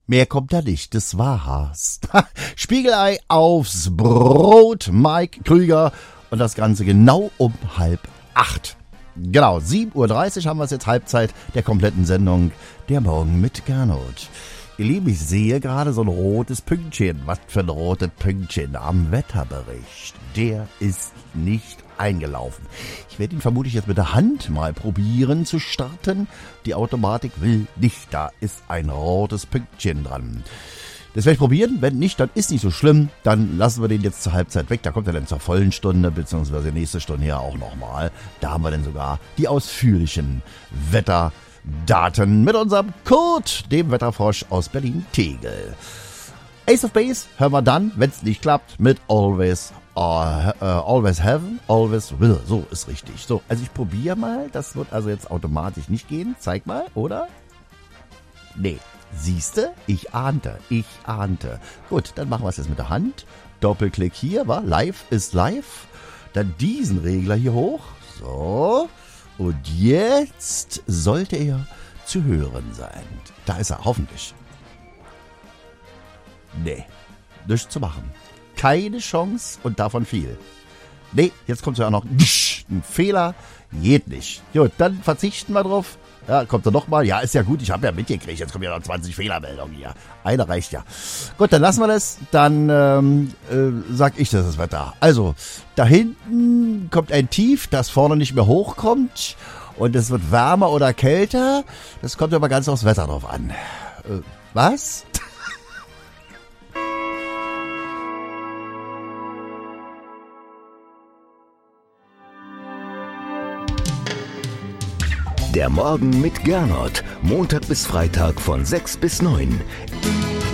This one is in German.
Mehr kommt da nicht, das war's. Spiegelei aufs Brot, Mike Krüger und das Ganze genau um 7:30. Genau, 7:30 Uhr haben wir es jetzt, Halbzeit der kompletten Sendung Der Morgen mit Gernot. Ihr Lieben, ich sehe gerade so ein rotes Pünktchen. Was für ein rotes Pünktchen am Wetterbericht. Der ist nicht eingelaufen. Ich werde ihn vermutlich jetzt mit der Hand mal probieren zu starten. Die Automatik will nicht. Da ist ein rotes Pünktchen dran. Das werde ich probieren. Wenn nicht, dann ist nicht so schlimm. Dann lassen wir den jetzt zur Halbzeit weg. Da kommt er dann zur vollen Stunde, beziehungsweise nächste Stunde ja auch nochmal. Da haben wir dann sogar die ausführlichen Wetterdaten mit unserem Kurt, dem Wetterfrosch aus Berlin-Tegel. Ace of Base hören wir dann, wenn es nicht klappt, mit Always Have, Always Will. So ist richtig. So, also ich probiere mal. Das wird also jetzt automatisch nicht gehen. Zeig mal, oder? Nee. Siehste? Ich ahnte. Gut, dann machen wir es jetzt mit der Hand. Doppelklick hier, war live ist live. Dann diesen Regler hier hoch. So. Und jetzt sollte er zu hören sein. Da ist er, hoffentlich. Nee, nichts zu machen. Keine Chance und davon viel. Nee, jetzt kommt ja auch noch ein Fehler. Geht nicht. Gut, dann verzichten wir drauf. Ja, kommt er nochmal. Ja, ist ja gut, ich habe ja mitgekriegt. Jetzt kommen ja noch 20 Fehlermeldungen hier. Eine reicht ja. Gut, dann lassen wir das. Dann sag ich das Wetter. Also, da hinten kommt ein Tief, das vorne nicht mehr hochkommt. Und es wird wärmer oder kälter. Das kommt aber ganz aufs Wetter drauf an. Was? Der Morgen mit Gernot. Montag bis Freitag von 6 bis 9.